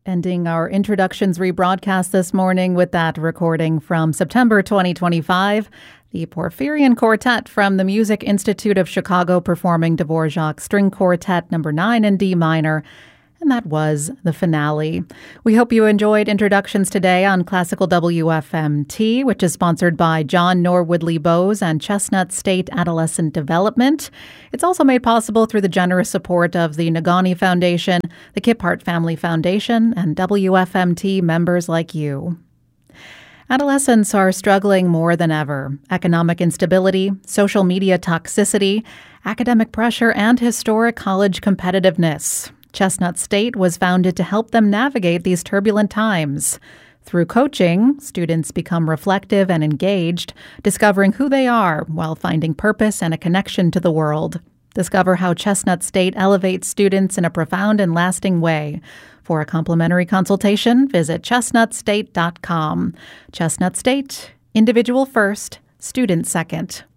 Ending our introductions rebroadcast this morning with that recording from September 2025. The Porphyrion Quartet from the Music Institute of Chicago performing Dvorak String Quartet No. 9 in D minor. And that was the finale. We hope you enjoyed introductions today on Classical WFMT, which is sponsored by John Norwood Lee Bowes and Chestnut State Adolescent Development. It's also made possible through the generous support of the Nagani Foundation, the Kip Hart Family Foundation, and WFMT members like you. Adolescents are struggling more than ever. Economic instability, social media toxicity, academic pressure, and historic college competitiveness. Chestnut State was founded to help them navigate these turbulent times. Through coaching, students become reflective and engaged, discovering who they are while finding purpose and a connection to the world. Discover how Chestnut State elevates students in a profound and lasting way. For a complimentary consultation, visit chestnutstate.com. Chestnut State, individual first, student second.